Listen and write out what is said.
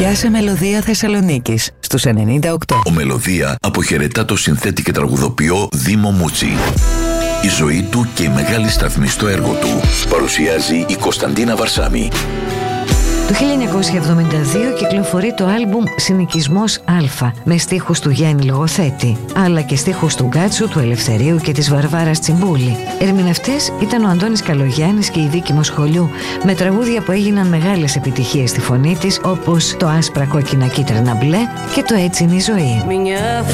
Πιάσε Μελωδία Θεσσαλονίκης στους 98. Ο Μελωδία αποχαιρετά το συνθέτη και τραγουδοποιό Δήμο Μούτσι. Η ζωή του και η μεγάλη σταθμή στο έργο του παρουσιάζει η Κωνσταντίνα Βαρσάμι. Το 1972 κυκλοφορεί το άλμπουμ «Συνοικισμός Α» με στίχους του Γιάννη Λογοθέτη, αλλά και στίχους του Γκάτσου, του Ελευθερίου και της Βαρβάρας Τσιμπούλη. Ερμηνευτές ήταν ο Αντώνης Καλογιάννης και η Βίκη Μοσχολιού, με τραγούδια που έγιναν μεγάλες επιτυχίες στη φωνή της, όπως το «Άσπρα κόκκινα κίτρινα μπλε» και το «Έτσι είναι η ζωή». Minha